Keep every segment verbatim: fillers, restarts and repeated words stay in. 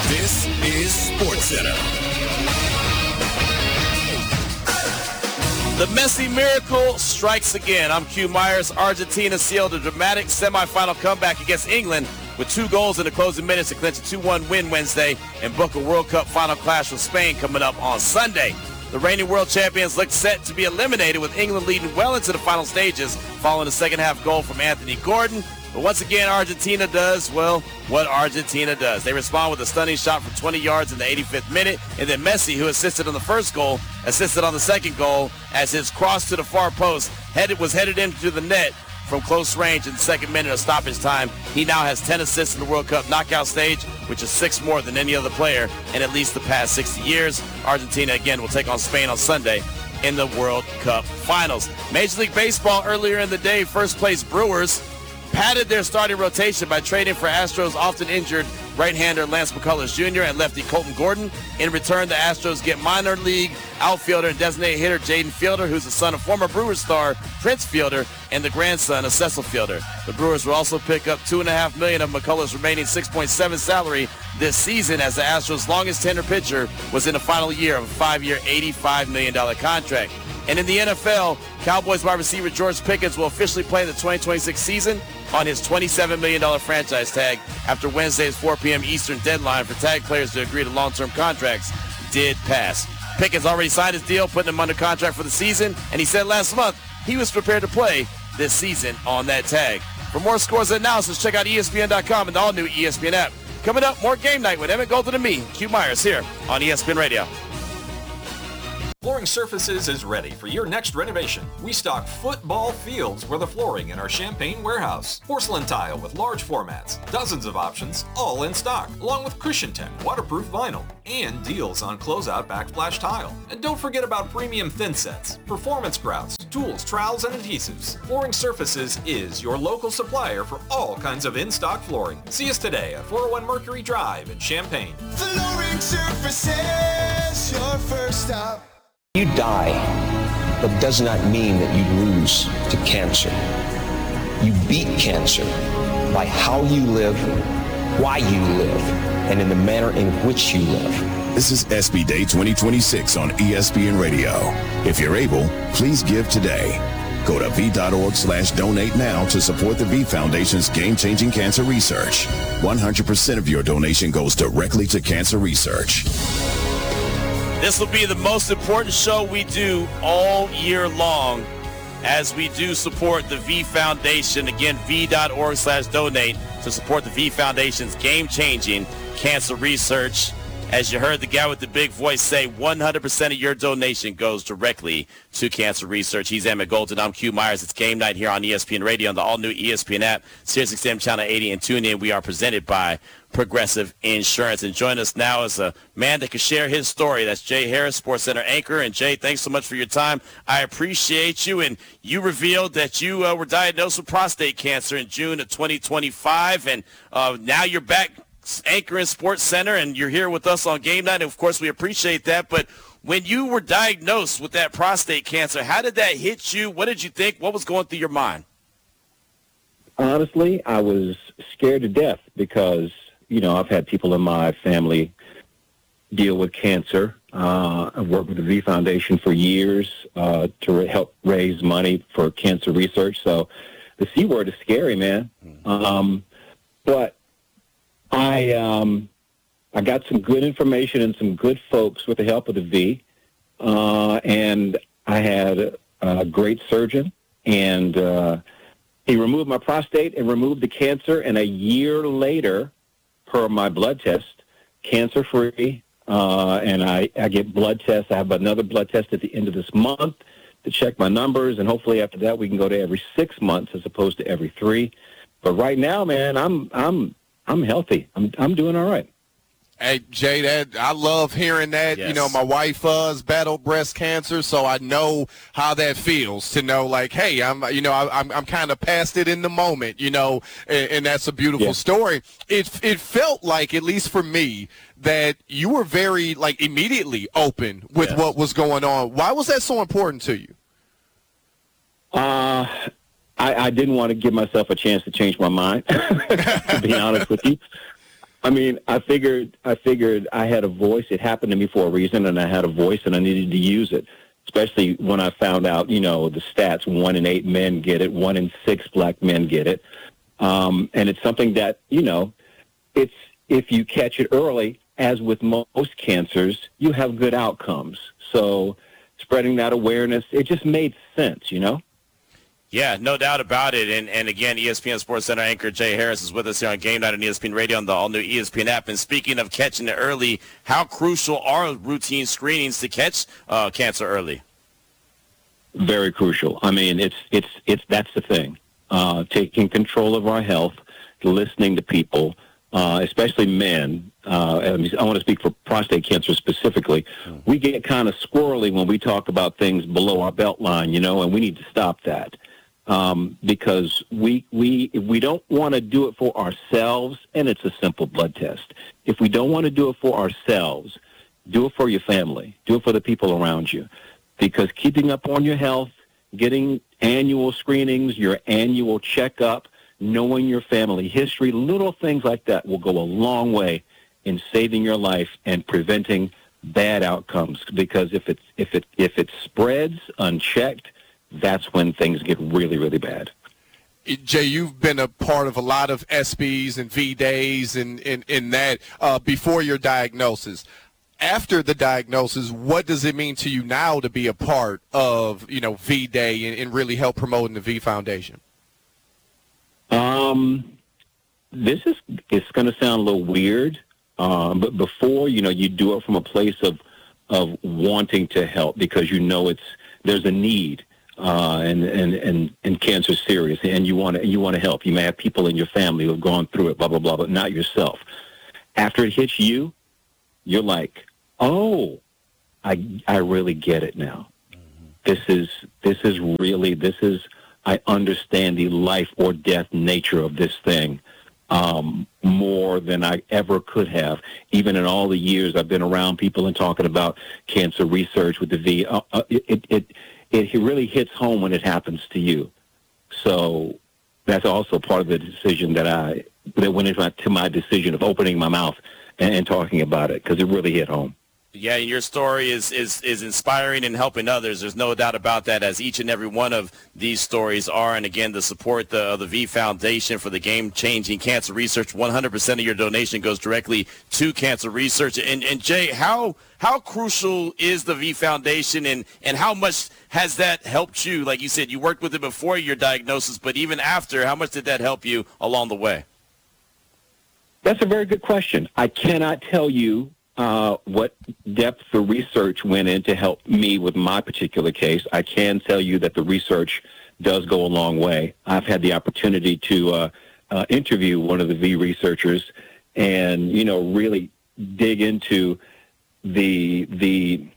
This is SportsCenter. The Messi miracle strikes again. I'm Q Myers. Argentina sealed a dramatic semifinal comeback against England with two goals in the closing minutes to clinch a two one win Wednesday and book a World Cup final clash with Spain coming up on Sunday. The reigning world champions look set to be eliminated, with England leading well into the final stages following a second-half goal from Anthony Gordon. But once again, Argentina does, well, what Argentina does. They respond with a stunning shot from twenty yards in the eighty-fifth minute, and then Messi, who assisted on the first goal, assisted on the second goal as his cross to the far post headed was headed into the net from close range in the second minute of stoppage time. He now has ten assists in the World Cup knockout stage, which is six more than any other player in at least the past sixty years. Argentina, again, will take on Spain on Sunday in the World Cup finals. Major League Baseball earlier in the day, first-place Brewers padded their starting rotation by trading for Astros' often injured right-hander Lance McCullers Junior and lefty Colton Gordon. In return, the Astros get minor league outfielder and designated hitter Jaden Fielder, who's the son of former Brewers star Prince Fielder and the grandson of Cecil Fielder. The Brewers will also pick up two point five million dollars of McCullers' remaining six point seven salary this season, as the Astros' longest tenure pitcher was in the final year of a five-year, eighty-five million dollars contract. And in the N F L, Cowboys wide receiver George Pickens will officially play the twenty twenty-six season on his twenty-seven million dollars franchise tag after Wednesday's four p.m. Eastern deadline for tag players to agree to long-term contracts did pass. Pickens already signed his deal, putting him under contract for the season, and he said last month he was prepared to play this season on that tag. For more scores and analysis, check out E S P N dot com and the all-new E S P N app. Coming up, more Game Night with Emmett Golden and me, Q Myers, here on E S P N Radio. Flooring Surfaces is ready for your next renovation. We stock football fields for the flooring in our Champaign warehouse. Porcelain tile with large formats, dozens of options, all in stock, along with Cushion Tech waterproof vinyl, and deals on closeout backsplash tile. And don't forget about premium thin sets, performance grouts, tools, trowels, and adhesives. Flooring Surfaces is your local supplier for all kinds of in-stock flooring. See us today at four oh one Mercury Drive in Champaign. Flooring Surfaces, your first stop. You die, but it does not mean that you lose to cancer. You beat cancer by how you live, why you live, and in the manner in which you live. This is S B Day twenty twenty-six on E S P N Radio. If you're able, please give today. Go to V.org slash donate now to support the V Foundation's game-changing cancer research. one hundred percent of your donation goes directly to cancer research. This will be the most important show we do all year long as we do support the V Foundation. Again, V.org slash donate to support the V Foundation's game-changing cancer research. As you heard the guy with the big voice say, one hundred percent of your donation goes directly to cancer research. He's Emmett Golden. I'm Q Myers. It's Game Night here on E S P N Radio on the all-new E S P N app, Sirius X M Channel eighty, and tune in. We are presented by Progressive Insurance. And join us now is a man that can share his story. That's Jay Harris, SportsCenter anchor. And Jay, thanks so much for your time. I appreciate you. And you revealed that you uh, were diagnosed with prostate cancer in June of twenty twenty-five, and uh, now you're back anchoring SportsCenter, and you're here with us on Game Night. And of course, we appreciate that. But when you were diagnosed with that prostate cancer, how did that hit you? What did you think? What was going through your mind? Honestly, I was scared to death because, you know, I've had people in my family deal with cancer. Uh, I've worked with the V Foundation for years uh, to re- help raise money for cancer research. So the C word is scary, man. Um, but I um, I got some good information and some good folks with the help of the V, uh, and I had a great surgeon, and uh, he removed my prostate and removed the cancer, and a year later, per my blood test, cancer-free, uh, and I, I get blood tests. I have another blood test at the end of this month to check my numbers, and hopefully after that we can go to every six months as opposed to every three. But right now, man, I'm I'm I'm healthy. I'm I'm doing all right. Hey, Jay, that, I love hearing that. Yes. You know, my wife uh, has battled breast cancer, so I know how that feels to know, like, hey, I'm, you know, I, I'm I'm kind of past it in the moment, you know, and, and that's a beautiful yeah. story. It it felt like, at least for me, that you were very, like, immediately open with yes. what was going on. Why was that so important to you? Uh, I, I didn't want to give myself a chance to change my mind, to be honest with you. I mean, I figured I figured I had a voice. It happened to me for a reason, and I had a voice, and I needed to use it, especially when I found out, you know, the stats, one in eight men get it, one in six black men get it. Um, and it's something that, you know, it's if you catch it early, as with most cancers, you have good outcomes. So spreading that awareness, it just made sense, you know? Yeah, no doubt about it. And and again, E S P N Sports Center anchor Jay Harris is with us here on Game Night on E S P N Radio on the all-new E S P N app. And speaking of catching it early, how crucial are routine screenings to catch uh, cancer early? Very crucial. I mean, it's it's it's that's the thing. Uh, taking control of our health, listening to people, uh, especially men. Uh, I, mean, I want to speak for prostate cancer specifically. Mm. We get kind of squirrely when we talk about things below our belt line, you know, and we need to stop that. Um, because we we if we don't want to do it for ourselves, and it's a simple blood test. If we don't want to do it for ourselves, do it for your family. Do it for the people around you. Because keeping up on your health, getting annual screenings, your annual checkup, knowing your family history, little things like that will go a long way in saving your life and preventing bad outcomes. Because if it's if it if it spreads unchecked, that's when things get really, really bad. Jay, you've been a part of a lot of S Bs and V-Days and in, in that uh, before your diagnosis. After the diagnosis, what does it mean to you now to be a part of, you know, V-Day and, and really help promoting the V Foundation? Um, this is, it's going to sound a little weird, um, but before, you know, you do it from a place of, of wanting to help because you know it's, there's a need. Uh, and, and, and, and cancer is serious, and you want to you want to help. You may have people in your family who have gone through it, blah, blah, blah, but not yourself. After it hits you, you're like, oh, I I really get it now. Mm-hmm. This is this is really, this is, I understand the life or death nature of this thing um, more than I ever could have. Even in all the years I've been around people and talking about cancer research with the V, uh, uh, it, it, it it really hits home when it happens to you. So that's also part of the decision that I, that went into my decision of opening my mouth and, and talking about it, because it really hit home. Yeah, and your story is, is, is inspiring and helping others. There's no doubt about that, as each and every one of these stories are. And again, the support the, of the V Foundation for the game-changing cancer research, one hundred percent of your donation goes directly to cancer research. And, and Jay, how how crucial is the V Foundation, and, and how much has that helped you? Like you said, you worked with it before your diagnosis, but even after, how much did that help you along the way? That's a very good question. I cannot tell you Uh, what depth the research went in to help me with my particular case. I can tell you that the research does go a long way. I've had the opportunity to uh, uh, interview one of the V researchers and, you know, really dig into the the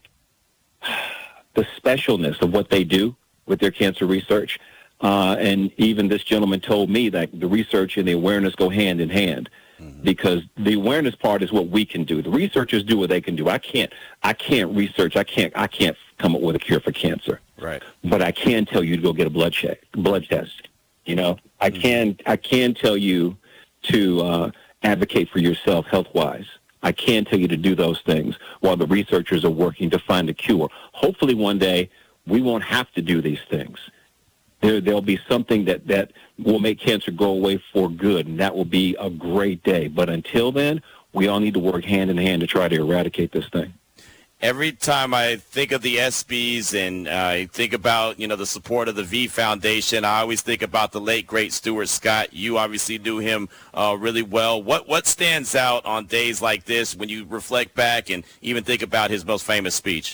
the specialness of what they do with their cancer research. Uh, and even this gentleman told me that the research and the awareness go hand in hand. Because the awareness part is what we can do. The researchers do what they can do. I can't. I can't research. I can't. I can't come up with a cure for cancer. Right. But I can tell you to go get a blood check, blood test. You know, I mm-hmm. can. I can tell you to uh, advocate for yourself health-wise. I can tell you to do those things while the researchers are working to find a cure. Hopefully, one day we won't have to do these things. There, there'll be something that, that will make cancer go away for good, and that will be a great day. But until then, we all need to work hand in hand to try to eradicate this thing. Every time I think of the S Bs and I think about, you know, the support of the V Foundation, I always think about the late, great Stuart Scott. You obviously knew him uh, really well. What what stands out on days like this when you reflect back and even think about his most famous speech?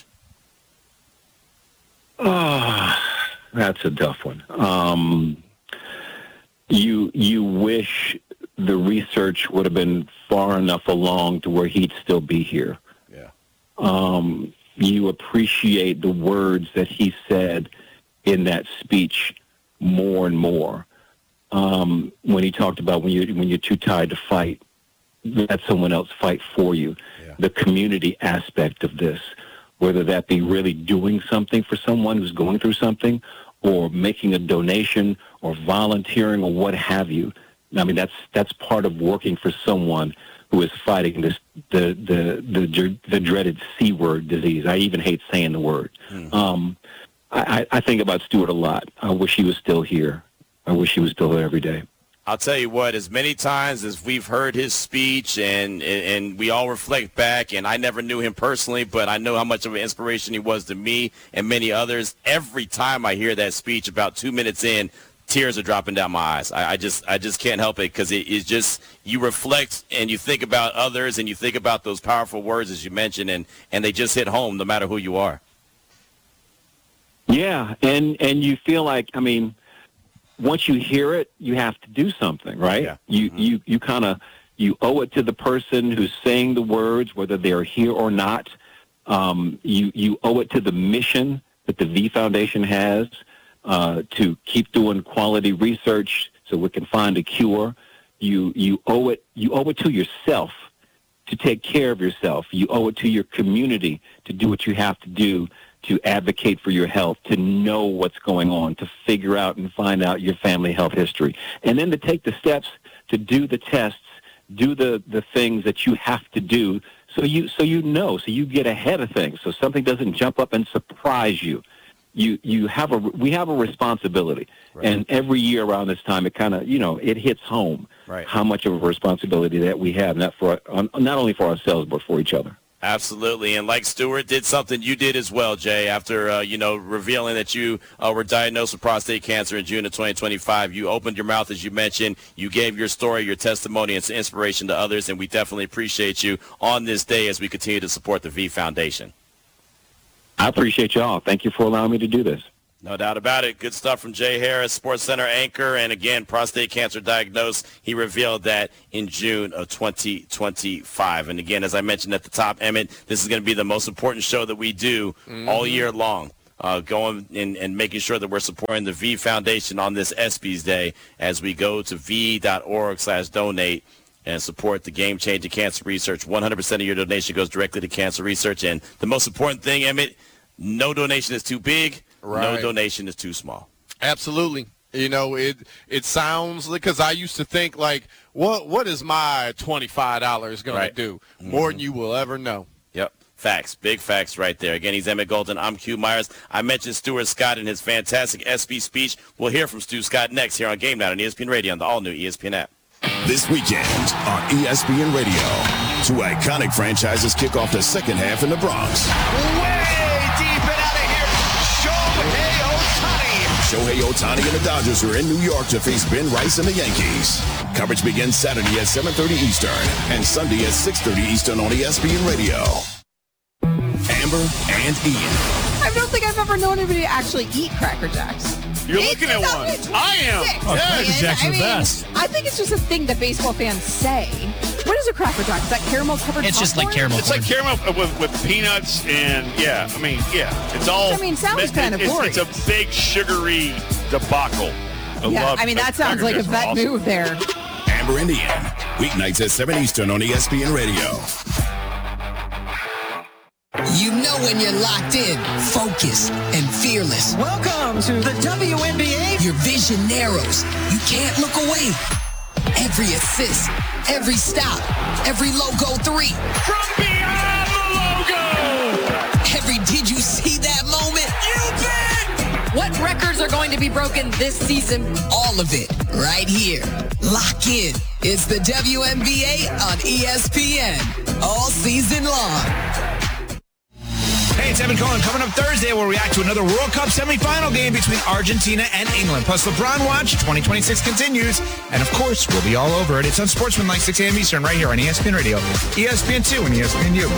Ah. Oh. That's a tough one. Um, you you wish the research would have been far enough along to where he'd still be here. Yeah. Um, you appreciate the words that he said in that speech more and more. Um, when he talked about when you when you're too tired to fight, let someone else fight for you. Yeah. The community aspect of this, whether that be really doing something for someone who's going through something, or making a donation, or volunteering, or what have you. I mean, that's that's part of working for someone who who is fighting this the the the, the dreaded C word disease. I even hate saying the word. Mm. Um, I, I think about Stewart a lot. I wish he was still here. I wish he was still there every day. I'll tell you what, as many times as we've heard his speech and, and we all reflect back, and I never knew him personally, but I know how much of an inspiration he was to me and many others. Every time I hear that speech about two minutes in, tears are dropping down my eyes. I, I just I just can't help it because it is just, you reflect and you think about others and you think about those powerful words, as you mentioned, and, and they just hit home no matter who you are. Yeah, and, and you feel like, I mean, once you hear it, you have to do something, right? Yeah. You mm-hmm. you you kind of you owe it to the person who's saying the words, whether they're here or not. Um, you you owe it to the mission that the V Foundation has uh, to keep doing quality research so we can find a cure. You you owe it you owe it to yourself to take care of yourself. You owe it to your community to do what you have to do to advocate for your health, to know what's going on, to figure out and find out your family health history, and then to take the steps to do the tests, do the, the things that you have to do so you so you know, so you get ahead of things, so something doesn't jump up and surprise you. You you have a we have a responsibility, right. And every year around this time, it kind of you know it hits home right. how much of a responsibility that we have, not for not only for ourselves but for each other. Absolutely, and like Stewart did something you did as well, Jay, after, uh, you know, revealing that you uh, were diagnosed with prostate cancer in June of twenty twenty-five. You opened your mouth, as you mentioned. You gave your story, your testimony, and some inspiration to others, and we definitely appreciate you on this day as we continue to support the V Foundation. I appreciate y'all. Thank you for allowing me to do this. No doubt about it. Good stuff from Jay Harris, Sports Center anchor, and again, prostate cancer diagnosed. He revealed that in June of twenty twenty-five. And again, as I mentioned at the top, Emmett, this is going to be the most important show that we do mm-hmm. all year long, uh, going in, and making sure that we're supporting the V Foundation on this ESPYs Day as we go to v.org slash donate and support the game-changing cancer research. one hundred percent of your donation goes directly to cancer research. And the most important thing, Emmett, no donation is too big. Right. No donation is too small. Absolutely. You know, it it sounds, because I used to think, like, what what is my twenty-five dollars going right. to do? More mm-hmm. than you will ever know. Yep. Facts. Big facts right there. Again, he's Emmett Golden. I'm Q Myers. I mentioned Stuart Scott in his fantastic ESPY speech. We'll hear from Stu Scott next here on Game Night on E S P N Radio on the all-new E S P N app. This weekend on E S P N Radio, two iconic franchises kick off the second half in the Bronx. Way deep and out of here. Shohei Ohtani. Shohei Ohtani and the Dodgers are in New York to face Ben Rice and the Yankees. Coverage begins Saturday at seven thirty Eastern and Sunday at six thirty Eastern on E S P N Radio. Amber and Ian. I don't think I've ever known anybody to actually eat Cracker Jacks. You're it's looking at one. I am. Oh, yeah. Cracker Jacks are the best. I think it's just a thing that baseball fans say. What is a Cracker Jack? Is that caramel covered? It's just like caramel. It's like caramel with, with peanuts and yeah. I mean yeah. It's all. Which, I mean, sounds it, kind of it's, glorious. It's a big sugary debacle. I yeah, love I mean that sounds like a vet awesome. move there. Amber and Ian, weeknights at seven Eastern on E S P N Radio. You know when you're locked in, focused, and fearless. Welcome to the W N B A. Your vision narrows. You can't look away. Every assist, every stop, every logo three. From beyond the logo! Every did you see that moment? You did! What records are going to be broken this season? All of it, right here. Lock in. It's the W N B A on E S P N. All season long. Hey, it's Evan Cohen. Coming up Thursday, we'll react to another World Cup semifinal game between Argentina and England. Plus, LeBron Watch twenty twenty-six continues. And, of course, we'll be all over it. It's on Sportsman, six a.m. Eastern, right here on E S P N Radio, E S P N two, and E S P N U.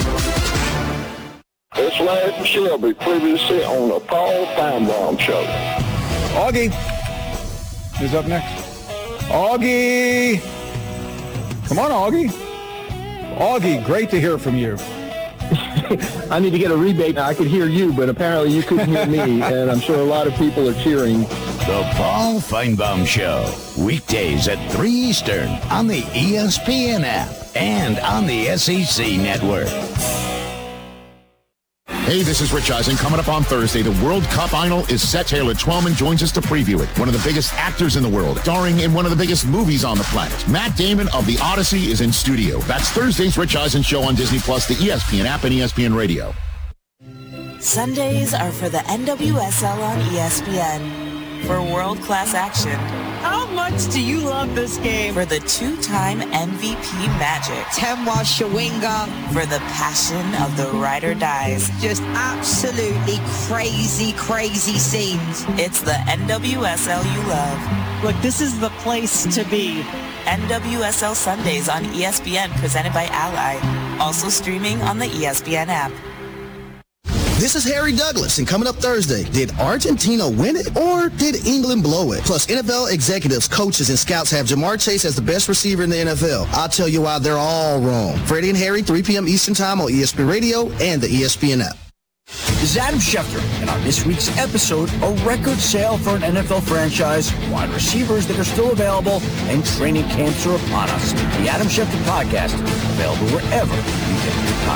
It's Larry Shelby, previously on the Paul Feinbaum Show. Augie is up next. Augie! Come on, Augie. Augie, great to hear from you. I need to get a rebate. I could hear you, but apparently you couldn't hear me, and I'm sure a lot of people are cheering. The Paul Feinbaum Show, weekdays at three Eastern on the E S P N app and on the S E C network. Hey, this is Rich Eisen. Coming up on Thursday, the World Cup final is set. Taylor Twellman joins us to preview it. One of the biggest actors in the world, starring in one of the biggest movies on the planet. Matt Damon of The Odyssey is in studio. That's Thursday's Rich Eisen Show on Disney Plus, the E S P N app, and E S P N Radio. Sundays are for the N W S L on E S P N. For world-class action. How much do you love this game? For the two-time M V P magic. Temwa Shawinga. For the passion of the ride or dies. Just absolutely crazy, crazy scenes. It's the N W S L you love. Look, this is the place to be. N W S L Sundays on E S P N, presented by Ally. Also streaming on the E S P N app. This is Harry Douglas, and coming up Thursday, did Argentina win it or did England blow it? Plus, N F L executives, coaches, and scouts have Jamar Chase as the best receiver in the N F L. I'll tell you why they're all wrong. Freddie and Harry, three p.m. Eastern Time on E S P N Radio and the E S P N app. This is Adam Schefter, and on this week's episode, a record sale for an N F L franchise, wide receivers that are still available, and training camps are upon us. The Adam Schefter Podcast, available wherever you get your podcast.